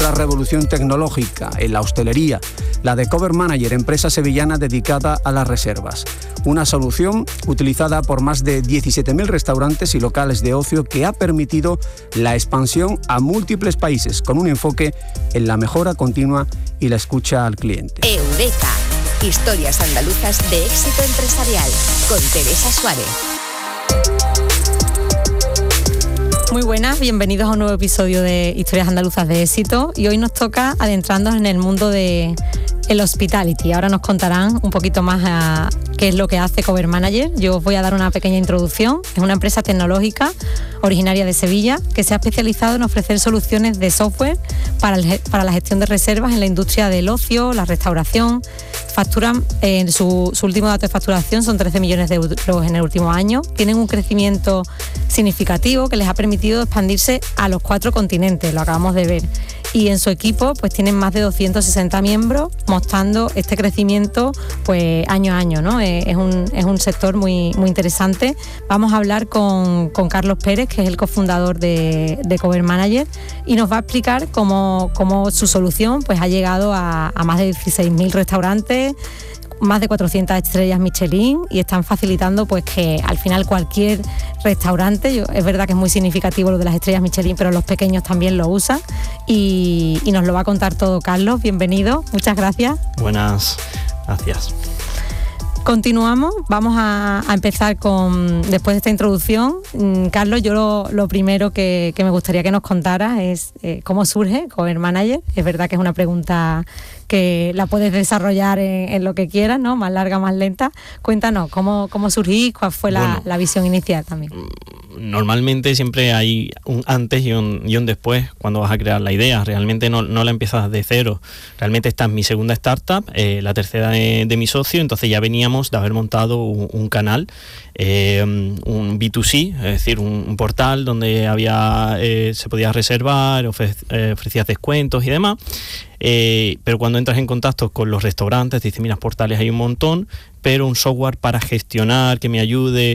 otra revolución tecnológica en la hostelería, la de Cover Manager, empresa sevillana dedicada a las reservas. Una solución utilizada por más de 17.000 restaurantes y locales de ocio que ha permitido la expansión a múltiples países con un enfoque en la mejora continua y la escucha al cliente. Eureka. Historias andaluzas de éxito empresarial con Teresa Suárez. Muy buenas, bienvenidos a un nuevo episodio de Historias andaluzas de éxito y hoy nos toca adentrarnos en el mundo del hospitality. Ahora nos contarán un poquito más a qué es lo que hace Cover Manager. Yo os voy a dar una pequeña introducción. Es una empresa tecnológica originaria de Sevilla que se ha especializado en ofrecer soluciones de software para la gestión de reservas en la industria del ocio, la restauración. Facturan, su último dato de facturación son 13 millones de euros en el último año. Tienen un crecimiento significativo que les ha permitido expandirse a los 4 continentes, lo acabamos de ver. Y en su equipo pues tienen más de 260 miembros, mostrando este crecimiento pues año a año, ¿no? Es un sector muy, muy interesante. Vamos a hablar con Carlos Pérez, que es el cofundador de Cover Manager, y nos va a explicar cómo su solución pues ha llegado a más de 16.000 restaurantes, más de 400 estrellas Michelin, y están facilitando pues que al final cualquier restaurante, es verdad que es muy significativo lo de las estrellas Michelin, pero los pequeños también lo usan, y nos lo va a contar todo Carlos. Bienvenido, muchas gracias. Buenas, gracias. Continuamos, vamos a empezar después de esta introducción. Carlos, yo lo primero que me gustaría que nos contaras es cómo surge Cover Manager. Es verdad que es una pregunta que la puedes desarrollar en lo que quieras, ¿no? Más larga, más lenta. Cuéntanos, ¿cómo surgís? ¿Cuál fue la visión inicial también? Normalmente siempre hay un antes y un después cuando vas a crear la idea. Realmente no la empiezas de cero. Realmente esta es mi segunda startup, la tercera de mi socio, entonces ya veníamos de haber montado un canal, un B2C, es decir, un portal donde se podía reservar, ofrecías descuentos y demás. Pero cuando entras en contacto con los restaurantes, te dicen, mira, portales hay un montón, pero un software para gestionar, que me ayude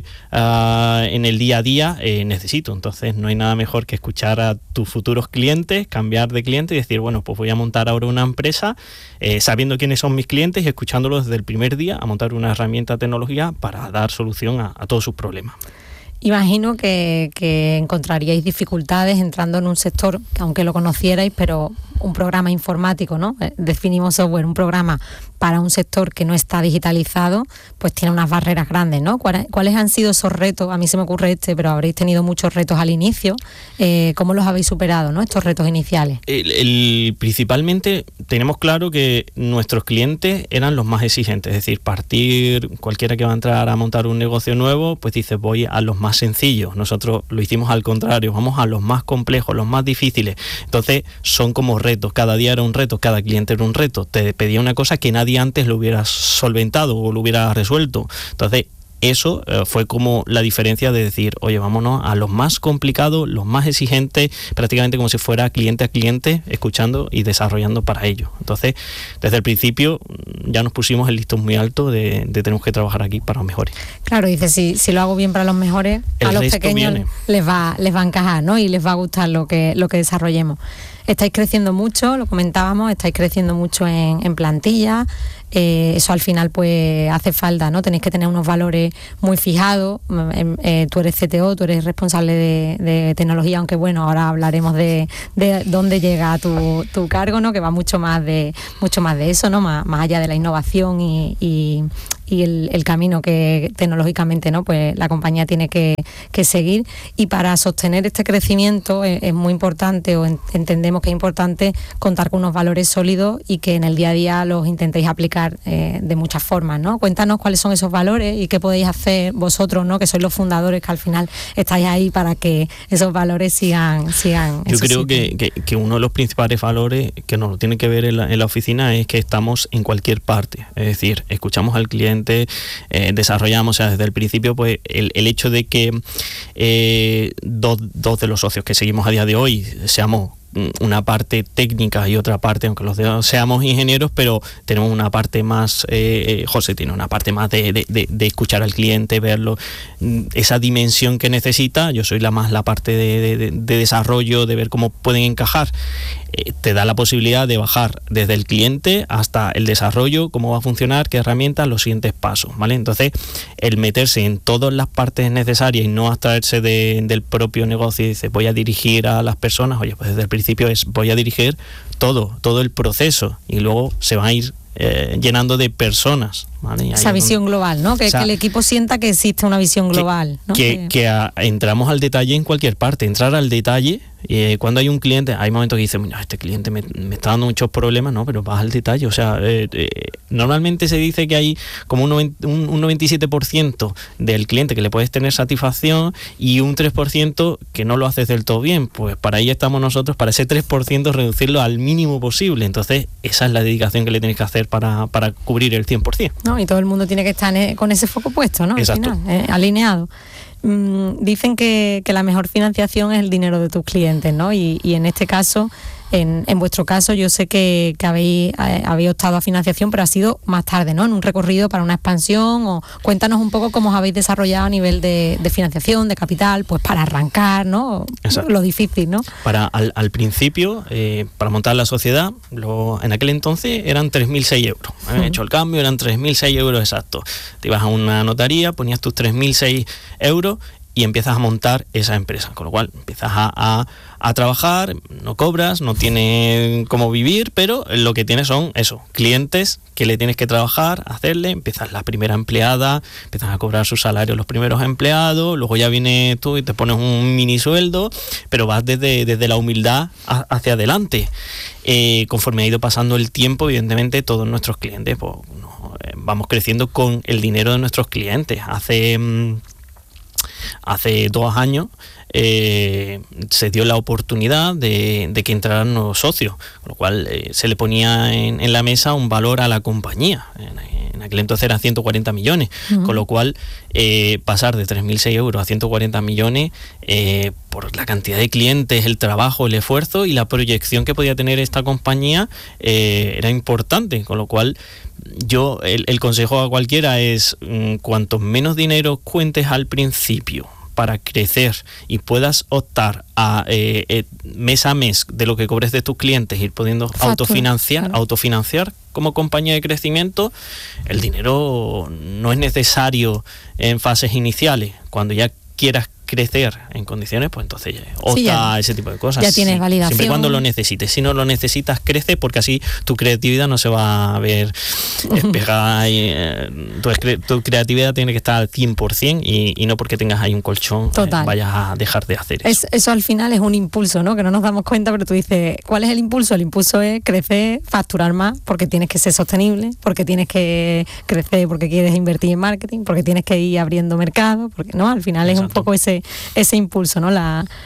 en el día a día, necesito. Entonces no hay nada mejor que escuchar a tus futuros clientes, cambiar de cliente y decir, bueno, pues voy a montar ahora una empresa, sabiendo quiénes son mis clientes y escuchándolos desde el primer día, a montar una herramienta tecnológica para dar solución a todos sus problemas. Imagino que encontraríais dificultades entrando en un sector, aunque lo conocierais, pero un programa informático, ¿no? Definimos software, un programa para un sector que no está digitalizado, pues tiene unas barreras grandes, ¿no? ¿Cuáles han sido esos retos? A mí se me ocurre pero habréis tenido muchos retos al inicio. ¿Cómo los habéis superado, ¿no? Estos retos iniciales. Principalmente tenemos claro que nuestros clientes eran los más exigentes, es decir, cualquiera que va a entrar a montar un negocio nuevo, pues dice, voy a los más sencillos. Nosotros lo hicimos al contrario, vamos a los más complejos, los más difíciles. Entonces son como retos, cada día era un reto, cada cliente era un reto. Te pedía una cosa que nadie antes lo hubiera solventado o lo hubiera resuelto. Entonces eso fue como la diferencia de decir, oye, vámonos a los más complicados, los más exigentes, prácticamente como si fuera cliente a cliente, escuchando y desarrollando para ello. Entonces, desde el principio ya nos pusimos el listón muy alto de tenemos que trabajar aquí para los mejores. Claro, dice, si lo hago bien para los mejores, a los pequeños les va a encajar, ¿no? Y les va a gustar lo que desarrollemos. Estáis creciendo mucho, lo comentábamos, estáis creciendo mucho en plantilla. Eso al final pues hace falta, ¿no? Tenéis que tener unos valores muy fijados. Tú eres CTO, tú eres responsable de tecnología, aunque bueno, ahora hablaremos de dónde llega tu cargo, ¿no? Que va mucho más de eso, ¿no? Más allá de la innovación y el camino que tecnológicamente, ¿no? Pues la compañía tiene que seguir, y para sostener este crecimiento es muy importante, o entendemos que es importante contar con unos valores sólidos y que en el día a día los intentéis aplicar de muchas formas, ¿no? Cuéntanos cuáles son esos valores y qué podéis hacer vosotros, ¿no? Que sois los fundadores, que al final estáis ahí para que esos valores sigan. Yo creo que uno de los principales valores que nos tiene que ver en la oficina es que estamos en cualquier parte, es decir, escuchamos al cliente, desarrollamos, o sea, desde el principio, pues el hecho de que dos de los socios que seguimos a día de hoy seamos una parte técnica y otra parte, aunque los dos seamos ingenieros, pero tenemos una parte más, José tiene una parte más de escuchar al cliente, verlo, esa dimensión que necesita. Yo soy la parte de desarrollo, de ver cómo pueden encajar. te da la posibilidad de bajar desde el cliente hasta el desarrollo, cómo va a funcionar, qué herramientas, los siguientes pasos, ¿vale? Entonces, el meterse en todas las partes necesarias y no abstraerse del propio negocio y dice, voy a dirigir a las personas, oye, pues desde el principio voy a dirigir todo el proceso, y luego se va a ir llenando de personas, ¿vale? Esa visión global, ¿no? Que el equipo sienta que existe una visión global, ¿no? Entramos al detalle en cualquier parte, entrar al detalle. Cuando hay un cliente, hay momentos que dicen, mira, este cliente me está dando muchos problemas, no, pero vas al detalle. O sea, normalmente se dice que hay como un 97% del cliente que le puedes tener satisfacción y un 3% que no lo haces del todo bien. Pues para ahí estamos nosotros, para ese 3% reducirlo al mínimo posible. Entonces, esa es la dedicación que le tienes que hacer para cubrir el 100%. No, y todo el mundo tiene que estar con ese foco puesto, ¿no? Exacto. Al final, alineado. Dicen que la mejor financiación es el dinero de tus clientes, ¿no? Y en este caso, en vuestro caso, yo sé que habéis optado a financiación, pero ha sido más tarde, ¿no? En un recorrido para una expansión, o cuéntanos un poco cómo os habéis desarrollado a nivel de financiación, de capital, pues para arrancar, ¿no? Exacto. Lo difícil, ¿no? Al principio, para montar la sociedad, en aquel entonces eran 3.006 euros. Habían hecho el cambio, eran 3.006 euros exactos. Te ibas a una notaría, ponías tus 3.006 euros y empiezas a montar esa empresa, con lo cual empiezas a trabajar, no cobras, no tienes cómo vivir, pero lo que tienes son clientes que le tienes que trabajar, hacerle, empiezas la primera empleada, empiezas a cobrar su salario los primeros empleados, luego ya vienes tú y te pones un mini sueldo, pero vas desde la humildad hacia adelante. Conforme ha ido pasando el tiempo, evidentemente todos nuestros clientes, pues, vamos creciendo con el dinero de nuestros clientes. Hace 2 años se dio la oportunidad de que entraran nuevos socios, con lo cual se le ponía en la mesa un valor a la compañía. En aquel entonces eran 140 millones, con lo cual pasar de 3.006 euros a 140 millones por la cantidad de clientes, el trabajo, el esfuerzo y la proyección que podía tener esta compañía era importante, con lo cual yo el consejo a cualquiera es cuanto menos dinero cuentes al principio para crecer y puedas optar a mes a mes de lo que cobres de tus clientes, ir pudiendo autofinanciar como compañía de crecimiento, el dinero no es necesario en fases iniciales. Cuando ya quieras crecer en condiciones, pues entonces opta a ese tipo de cosas. Ya tienes validación. Siempre y cuando lo necesites. Si no lo necesitas, crece, porque así tu creatividad no se va a ver despegada. Tu creatividad tiene que estar al 100% y no porque tengas ahí un colchón vayas a dejar de hacer eso. Eso al final es un impulso, ¿no? Que no nos damos cuenta, pero tú dices, ¿cuál es el impulso? El impulso es crecer, facturar más, porque tienes que ser sostenible, porque tienes que crecer, porque quieres invertir en marketing, porque tienes que ir abriendo mercado, porque no, al final es un poco ese impulso, ¿no?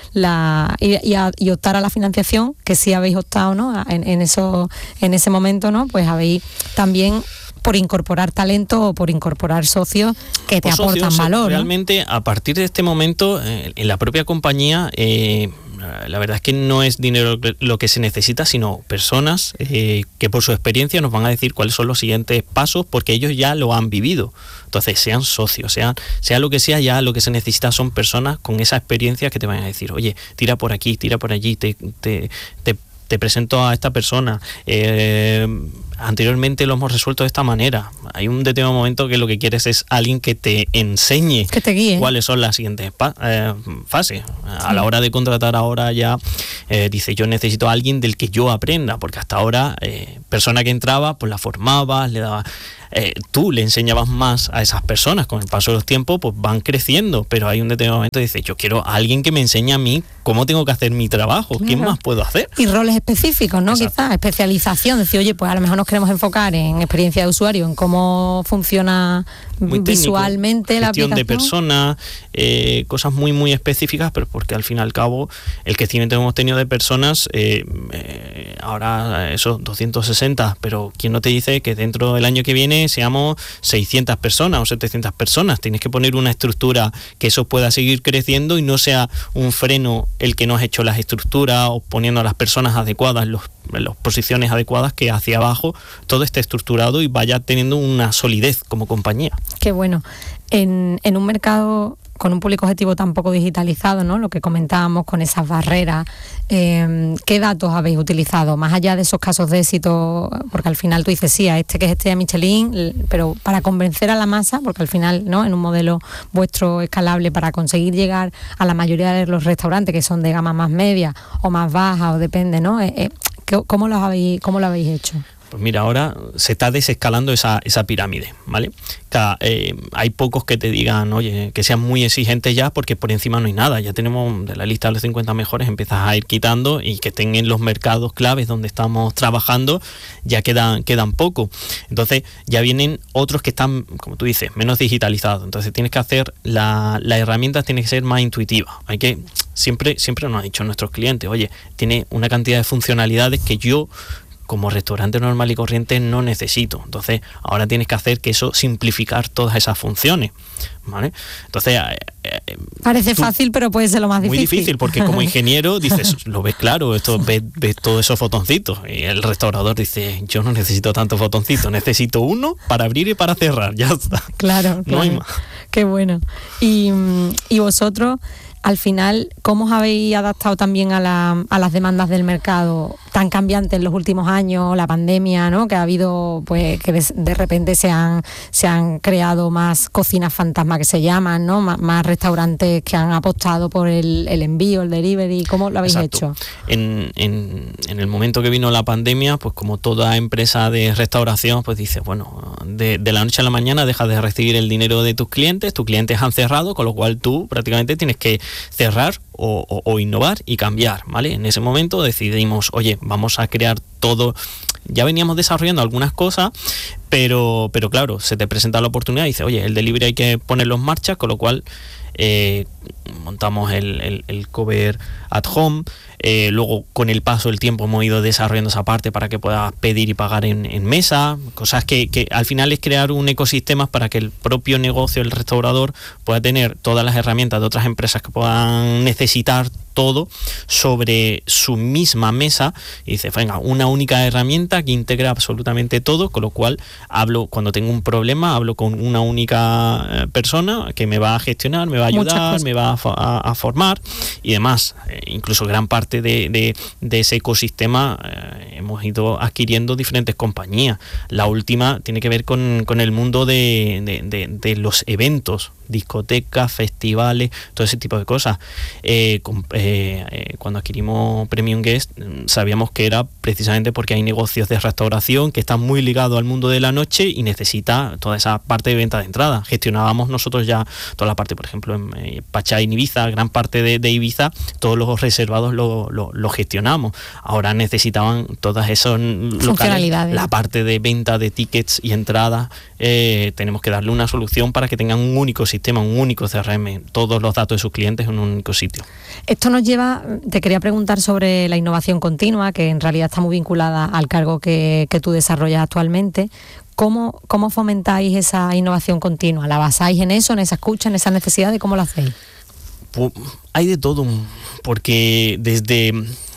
Y optar a la financiación, que sí habéis optado, ¿no? En ese momento, ¿no? Pues habéis también por incorporar talento o por incorporar socios que te aportan valor, ¿no? Realmente, a partir de este momento, en la propia compañía, la verdad es que no es dinero lo que se necesita, sino personas que por su experiencia nos van a decir cuáles son los siguientes pasos, porque ellos ya lo han vivido. Entonces, sean socios, sea lo que sea, ya lo que se necesita son personas con esa experiencia que te van a decir, oye, tira por aquí, tira por allí, te presento a esta persona, anteriormente lo hemos resuelto de esta manera. Hay un determinado momento que lo que quieres es alguien que te enseñe, que te guíe, cuáles son las siguientes fases. A la hora de contratar ahora ya dice, yo necesito a alguien del que yo aprenda, porque hasta ahora persona que entraba, pues la formabas, le daba... tú le enseñabas más a esas personas. Con el paso de los tiempos pues van creciendo, pero hay un determinado momento que dice, yo quiero a alguien que me enseñe a mí cómo tengo que hacer mi trabajo, ¿qué más puedo hacer? Y roles específicos, ¿no? Exacto. Quizás especialización, decir, oye, pues a lo mejor nos queremos enfocar en experiencia de usuario, en cómo funciona muy visualmente técnico, la aplicación, de personas, cosas muy muy específicas, pero porque al fin y al cabo el crecimiento que hemos tenido de personas, ahora esos 260, pero ¿quién no te dice que dentro del año que viene seamos 600 personas o 700 personas? Tienes que poner una estructura que eso pueda seguir creciendo y no sea un freno el que no has hecho las estructuras o poniendo a las personas adecuadas en las posiciones adecuadas, que hacia abajo todo esté estructurado y vaya teniendo una solidez como compañía. Qué bueno. En un mercado con un público objetivo tan poco digitalizado, ¿no? Lo que comentábamos con esas barreras, ¿qué datos habéis utilizado? Más allá de esos casos de éxito, porque al final tú dices, sí, a este que es estrella Michelin, pero para convencer a la masa, porque al final, ¿no? En un modelo vuestro escalable, para conseguir llegar a la mayoría de los restaurantes que son de gama más media o más baja, o depende, ¿no? ¿Cómo lo habéis hecho? Pues mira, ahora se está desescalando esa pirámide, ¿vale? Hay pocos que te digan, oye, que sean muy exigentes ya, porque por encima no hay nada. Ya tenemos de la lista de los 50 mejores, empiezas a ir quitando, y que estén en los mercados claves donde estamos trabajando, ya quedan poco. Entonces ya vienen otros que están, como tú dices, menos digitalizados. Entonces tienes que hacer, la herramienta tiene que ser más intuitiva. Hay que, siempre nos han dicho nuestros clientes, oye, tiene una cantidad de funcionalidades que yo, como restaurante normal y corriente, no necesito. Entonces ahora tienes que hacer que eso, simplificar todas esas funciones, ¿vale? Entonces parece fácil, pero puede ser lo más difícil. Muy difícil, porque como ingeniero dices, lo ves claro, ves todos esos fotoncitos, y el restaurador dice, yo no necesito tantos fotoncitos, necesito uno para abrir y para cerrar, ya está. Claro. No hay más. Qué bueno. Y vosotros, al final, ¿cómo os habéis adaptado también a las demandas del mercado tan cambiantes en los últimos años, la pandemia, ¿no? Que ha habido, pues, que de repente se han creado más cocinas fantasma, que se llaman, ¿no? Más restaurantes que han apostado por el envío, el delivery. ¿Cómo lo habéis hecho? En el momento que vino la pandemia, pues como toda empresa de restauración, pues dice, bueno, de la noche a la mañana dejas de recibir el dinero de tus clientes han cerrado, con lo cual tú prácticamente tienes que cerrar o innovar y cambiar, ¿vale? En ese momento decidimos, oye, vamos a crear todo. Ya veníamos desarrollando algunas cosas, pero claro, se te presenta la oportunidad y dices, oye, el delivery hay que ponerlo en marcha, con lo cual montamos el cover at home. Luego, con el paso del tiempo, hemos ido desarrollando esa parte para que puedas pedir y pagar en mesa, cosas que al final es crear un ecosistema para que el propio negocio, el restaurador, pueda tener todas las herramientas de otras empresas que puedan necesitar todo sobre su misma mesa, y dice, venga, una única herramienta que integra absolutamente todo, con lo cual cuando tengo un problema, hablo con una única persona que me va a gestionar, me va a ayudar, me va a formar y demás. Incluso gran parte de ese ecosistema hemos ido adquiriendo diferentes compañías. La última tiene que ver con el mundo de los eventos, discotecas, festivales, todo ese tipo de cosas. Cuando adquirimos Premium Guest, sabíamos que era precisamente porque hay negocios de restauración que están muy ligados al mundo de la noche y necesita toda esa parte de venta de entrada. Gestionábamos nosotros ya toda la parte, por ejemplo, en Pachá, en Ibiza, gran parte de Ibiza, todos los reservados lo gestionamos. Ahora necesitaban todas esas locales, la parte de venta de tickets y entradas. Tenemos que darle una solución para que tengan un único sistema, un único CRM, todos los datos de sus clientes en un único sitio. Esto nos lleva, te quería preguntar sobre la innovación continua, que en realidad está muy vinculada al cargo que tú desarrollas actualmente. ¿Cómo fomentáis esa innovación continua? ¿La basáis en eso, en esa escucha, en esa necesidad? ¿Cómo lo hacéis? Pues hay de todo, porque desde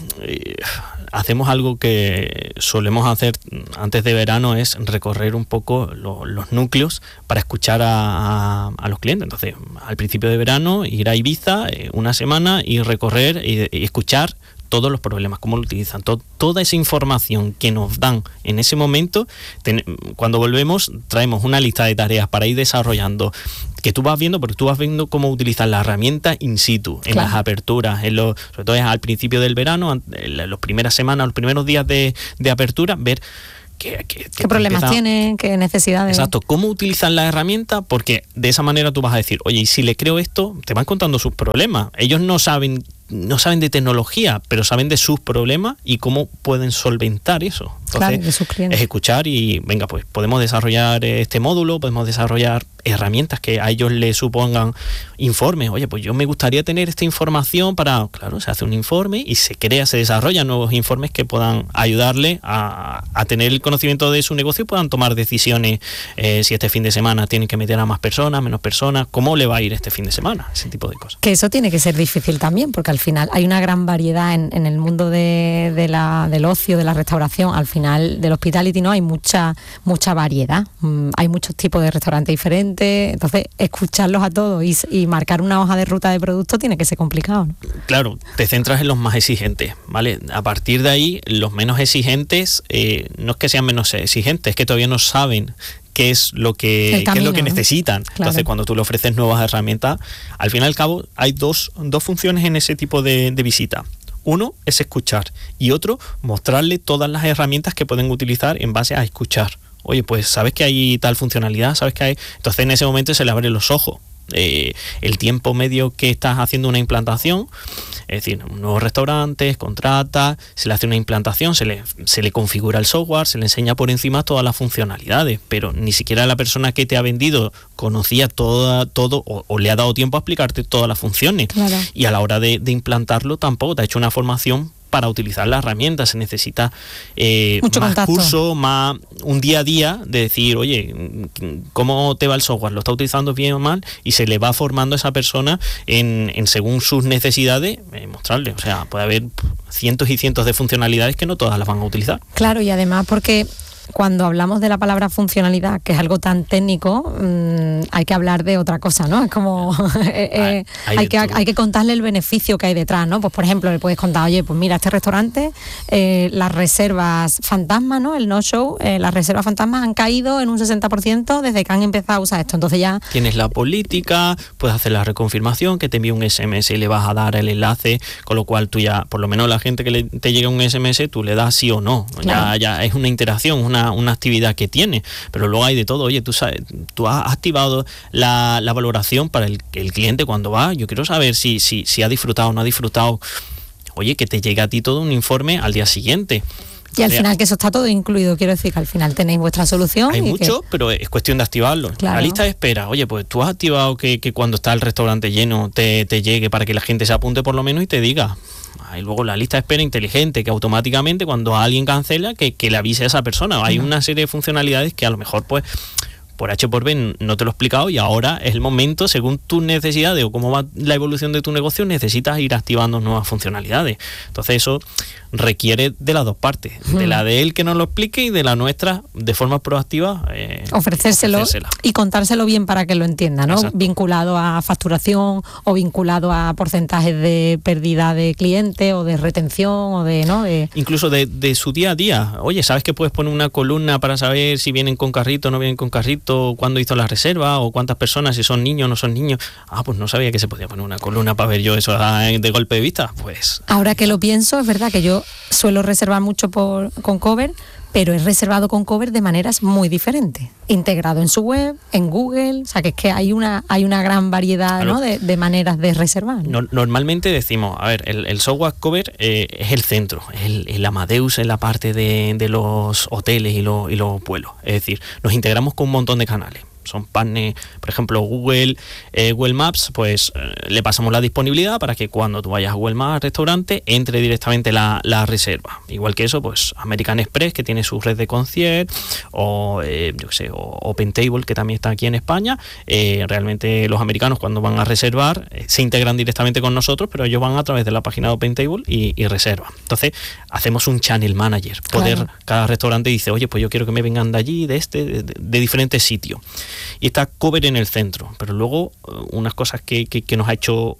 hacemos algo que solemos hacer antes de verano, es recorrer un poco los núcleos para escuchar a los clientes. Entonces, al principio de verano, ir a Ibiza una semana y recorrer y escuchar todos los problemas, cómo lo utilizan, toda esa información que nos dan en ese momento. Cuando volvemos, traemos una lista de tareas para ir desarrollando, que tú vas viendo, porque tú vas viendo cómo utilizan la herramienta in situ, en las aperturas, sobre todo al principio del verano, en las primeras semanas, los primeros días de apertura, ver qué problemas tienen, qué necesidades. Exacto, cómo utilizan la herramienta, porque de esa manera tú vas a decir, oye, y si le creo esto, te van contando sus problemas. Ellos no saben de tecnología, pero saben de sus problemas y cómo pueden solventar eso. Entonces, claro, de sus clientes. Es escuchar y, venga, pues podemos desarrollar este módulo, podemos desarrollar herramientas que a ellos les supongan informes. Oye, pues yo me gustaría tener esta información para... Claro, se hace un informe y se desarrollan nuevos informes que puedan ayudarle a tener el conocimiento de su negocio y puedan tomar decisiones, si este fin de semana tienen que meter a más personas, menos personas, cómo le va a ir este fin de semana, ese tipo de cosas. Que eso tiene que ser difícil también, porque al final hay una gran variedad en el mundo del ocio, de la restauración. Al final final del hospitality, ¿no? Hay mucha variedad, hay muchos tipos de restaurantes diferentes, entonces escucharlos a todos y marcar una hoja de ruta de producto tiene que ser complicado, ¿no? Claro, te centras en los más exigentes, ¿vale? A partir de ahí, los menos exigentes, no es que sean menos exigentes, es que todavía no saben qué es lo que necesitan. Claro. Entonces, cuando tú le ofreces nuevas herramientas, al fin y al cabo hay dos funciones en ese tipo de visita. Uno es escuchar y otro, mostrarle todas las herramientas que pueden utilizar en base a escuchar. Oye, pues sabes que hay tal funcionalidad, sabes que hay... Entonces en ese momento se le abren los ojos. El tiempo medio que estás haciendo una implantación, es decir, un nuevo restaurante, contrata, se le hace una implantación, se le configura el software, se le enseña por encima todas las funcionalidades, pero ni siquiera la persona que te ha vendido conocía todo o le ha dado tiempo a explicarte todas las funciones. Claro. Y a la hora de implantarlo tampoco te ha hecho una formación para utilizar la herramienta. Se necesita más curso, más un día a día de decir, oye, ¿cómo te va el software? ¿Lo está utilizando bien o mal? Y se le va formando a esa persona en según sus necesidades, mostrarle. O sea, puede haber cientos y cientos de funcionalidades que no todas las van a utilizar. Claro, y además porque cuando hablamos de la palabra funcionalidad, que es algo tan técnico, hay que hablar de otra cosa, ¿no? Es como hay que contarle el beneficio que hay detrás, ¿no? Pues por ejemplo, le puedes contar, oye, pues mira, este restaurante, las reservas fantasmas, ¿no? El no-show, las reservas fantasmas han caído en un 60% desde que han empezado a usar esto. Entonces ya tienes la política, puedes hacer la reconfirmación, que te envíe un SMS y le vas a dar el enlace, con lo cual tú ya, por lo menos la gente que te llega un SMS, tú le das sí o no. Claro. Ya es una interacción, una actividad que tiene, pero luego hay de todo. Oye, tú has activado la valoración para el cliente cuando va. Yo quiero saber si ha disfrutado o no ha disfrutado. Oye, que te llegue a ti todo un informe al día siguiente. Y al final que eso está todo incluido, quiero decir que al final tenéis vuestra solución. Hay mucho, pero es cuestión de activarlo. Claro. La lista de espera, oye, pues tú has activado que cuando está el restaurante lleno te llegue para que la gente se apunte por lo menos y te diga. Y luego la lista de espera inteligente, que automáticamente cuando alguien cancela, que le avise a esa persona. Hay una serie de funcionalidades que a lo mejor pues por H por B no te lo he explicado y ahora es el momento, según tus necesidades o cómo va la evolución de tu negocio, necesitas ir activando nuevas funcionalidades. Entonces eso requiere de las dos partes, de la de él que nos lo explique y de la nuestra de forma proactiva ofrecérselo y contárselo bien para que lo entienda, ¿no? Exacto. Vinculado a facturación o vinculado a porcentajes de pérdida de cliente o de retención o de, ¿no? Incluso de su día a día. Oye, ¿sabes que puedes poner una columna para saber si vienen con carrito o no vienen con carrito, cuándo hizo la reserva o cuántas personas, si son niños o no son niños? Pues no sabía que se podía poner una columna para ver yo eso de golpe de vista. Pues ahora que lo pienso, es verdad que yo suelo reservar mucho con Cover, pero he reservado con Cover de maneras muy diferentes, integrado en su web, en Google, o sea que es que hay una gran variedad, claro, ¿no? de maneras de reservar. Normalmente decimos, a ver, el software Cover es el centro, el Amadeus en la parte de los hoteles y los vuelos, es decir, nos integramos con un montón de canales. Son partners, por ejemplo, Google Maps, pues le pasamos la disponibilidad para que cuando tú vayas a Google Maps al restaurante entre directamente la reserva. Igual que eso, pues American Express, que tiene su red de concierge, o o OpenTable, que también está aquí en España. Realmente los americanos cuando van a reservar se integran directamente con nosotros, pero ellos van a través de la página de OpenTable y reservan. Entonces hacemos un channel manager. Claro. Cada restaurante dice, oye, pues yo quiero que me vengan de allí, de diferentes sitios. Y está Cover en el centro, pero luego unas cosas que nos ha hecho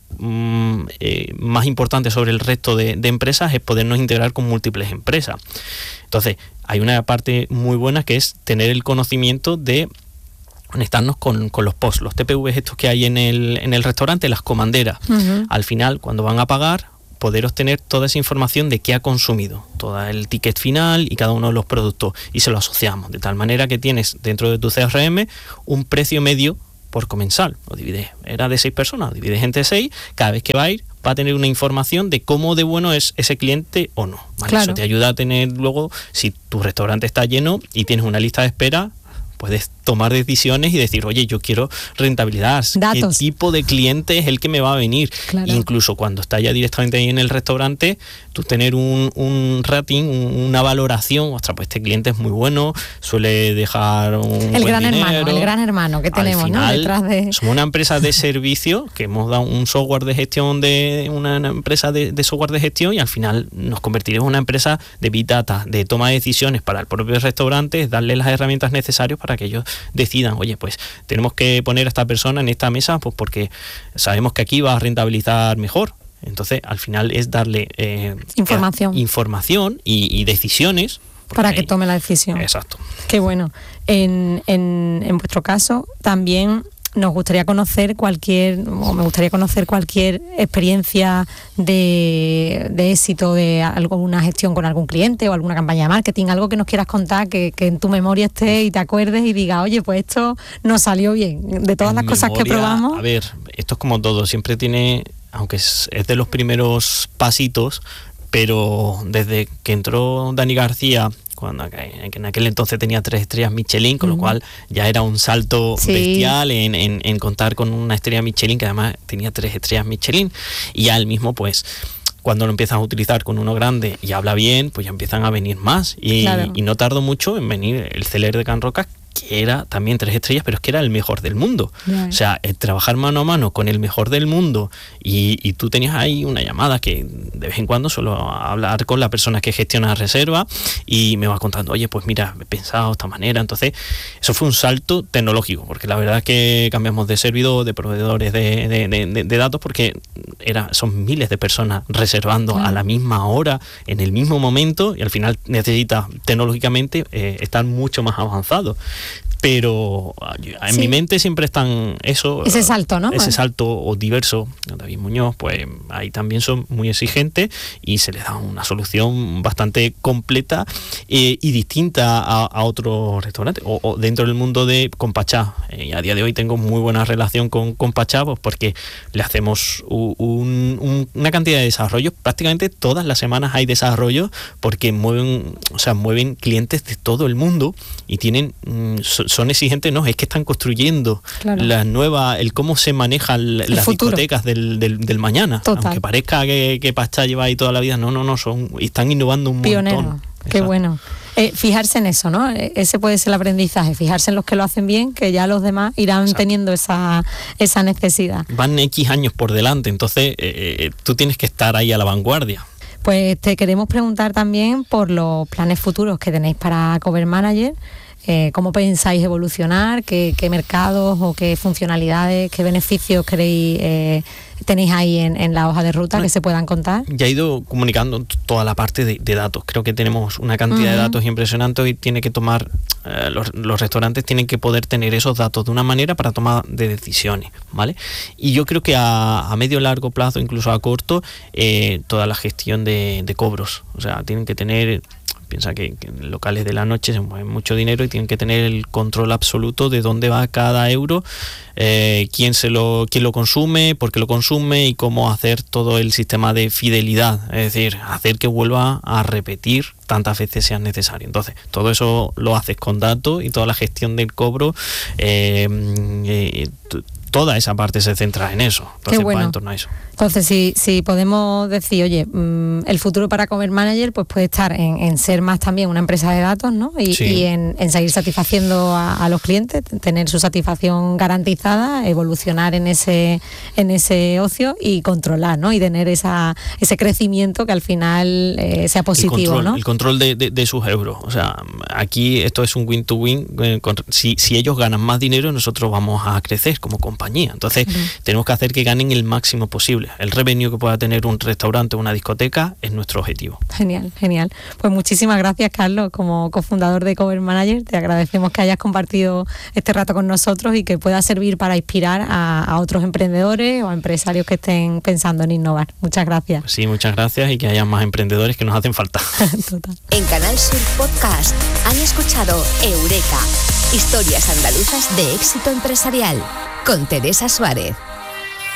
más importantes sobre el resto de empresas es podernos integrar con múltiples empresas. Entonces hay una parte muy buena que es tener el conocimiento de conectarnos con los POS, los TPVs estos que hay en el restaurante, las comanderas. Uh-huh. Al final, cuando van a pagar, poder obtener toda esa información de qué ha consumido, todo el ticket final y cada uno de los productos, y se lo asociamos, de tal manera que tienes dentro de tu CRM un precio medio por comensal. Lo divides, era de 6 personas, lo divides entre 6, cada vez que va a ir va a tener una información de cómo de bueno es ese cliente o no. ¿Vale? Claro. Eso te ayuda a tener luego, si tu restaurante está lleno y tienes una lista de espera, puedes tomar decisiones y decir, oye, yo quiero rentabilidad, datos. ¿Qué tipo de cliente es el que me va a venir? Claro. Incluso cuando está ya directamente ahí en el restaurante, tú tener un rating, una valoración, ostras, pues este cliente es muy bueno, suele dejar un el buen dinero. El gran hermano que tenemos, final, ¿no? Detrás de... Somos una empresa de servicio que hemos dado un software de gestión de una empresa de software de gestión, y al final nos convertiremos en una empresa de Big Data, de toma de decisiones para el propio restaurante, darle las herramientas necesarias para que ellos decidan, oye, pues tenemos que poner a esta persona en esta mesa pues porque sabemos que aquí va a rentabilizar mejor. Entonces, al final es darle información y decisiones para que tome la decisión. Exacto. Qué bueno. En vuestro caso, también me gustaría conocer cualquier experiencia de éxito de alguna gestión con algún cliente o alguna campaña de marketing, algo que nos quieras contar, que en tu memoria esté y te acuerdes y digas, oye, pues esto nos salió bien. De todas las cosas que probamos. A ver, esto es como todo, siempre tiene, aunque es de los primeros pasitos, pero desde que entró Dani García, cuando en aquel entonces tenía 3 estrellas Michelin, con lo cual ya era un salto bestial en contar con una estrella Michelin, que además tenía 3 estrellas Michelin, y ya él mismo, pues, cuando lo empiezas a utilizar con uno grande y habla bien, pues ya empiezan a venir más, y no tardó mucho en venir el Celler de Can Roca, que era también 3 estrellas, pero es que era el mejor del mundo. O sea, trabajar mano a mano con el mejor del mundo, y tú tenías ahí una llamada que de vez en cuando suelo hablar con la persona que gestiona la reserva y me va contando, oye, pues mira, he pensado de esta manera. Entonces, eso fue un salto tecnológico, porque la verdad es que cambiamos de servidor, de proveedores de datos, porque son miles de personas reservando a la misma hora, en el mismo momento, y al final necesitas tecnológicamente estar mucho más avanzado. Pero en mi mente siempre están ese salto, ¿no? Ese salto o diverso. David Muñoz, pues ahí también son muy exigentes y se les da una solución bastante completa y distinta a otros restaurantes o dentro del mundo de Compachá. A día de hoy tengo muy buena relación con Compachá, pues porque le hacemos una cantidad de desarrollos. Prácticamente todas las semanas hay desarrollos, porque mueven clientes de todo el mundo y tienen son exigentes, no, es que están construyendo el cómo se manejan las discotecas del mañana. Total. Aunque parezca que Pachá lleva ahí toda la vida, no, están innovando un montón. Qué bueno. Fijarse en eso, ¿no? Ese puede ser el aprendizaje, fijarse en los que lo hacen bien, que ya los demás irán teniendo esa necesidad. Van X años por delante, entonces tú tienes que estar ahí a la vanguardia. Pues te queremos preguntar también por los planes futuros que tenéis para Cover Manager. ¿Cómo pensáis evolucionar? ¿Qué mercados o qué funcionalidades, qué beneficios tenéis ahí en la hoja de ruta que se puedan contar? Ya he ido comunicando toda la parte de datos. Creo que tenemos una cantidad de datos impresionante y tiene que tomar los restaurantes tienen que poder tener esos datos de una manera para tomar de decisiones, ¿vale? Y yo creo que a medio largo plazo, incluso a corto, toda la gestión de cobros, o sea, tienen que tener. Piensa que en locales de la noche se mueve mucho dinero y tienen que tener el control absoluto de dónde va cada euro, quién lo consume, por qué lo consume y cómo hacer todo el sistema de fidelidad, es decir, hacer que vuelva a repetir tantas veces sea necesario. Entonces, todo eso lo haces con datos y toda la gestión del cobro, toda esa parte se centra en eso. Entonces, qué bueno. Va en torno a eso. Entonces, si podemos decir, oye, el futuro para Cover Manager pues puede estar en ser más también una empresa de datos, ¿no? Y en seguir satisfaciendo a los clientes, tener su satisfacción garantizada, evolucionar en ese ocio y controlar, ¿no? Y tener ese crecimiento que al final sea positivo, ¿no? El control de sus euros. O sea, aquí esto es un win-to-win. Si ellos ganan más dinero, nosotros vamos a crecer como compañía. Entonces, tenemos que hacer que ganen el máximo posible. El revenue que pueda tener un restaurante o una discoteca es nuestro objetivo. Genial. Pues muchísimas gracias, Carlos, como cofundador de Cover Manager. Te agradecemos que hayas compartido este rato con nosotros y que pueda servir para inspirar a otros emprendedores o a empresarios que estén pensando en innovar. Muchas gracias. Sí, muchas gracias y que haya más emprendedores que nos hacen falta. Total. En Canal Sur Podcast han escuchado Eureka, historias andaluzas de éxito empresarial, con Teresa Suárez.